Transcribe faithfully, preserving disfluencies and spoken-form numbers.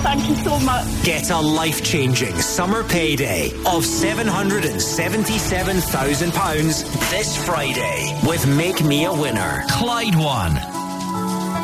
thank you so much. Get a life-changing summer payday of seven hundred seventy-seven thousand pounds this Friday with Make Me a Winner. Clyde One.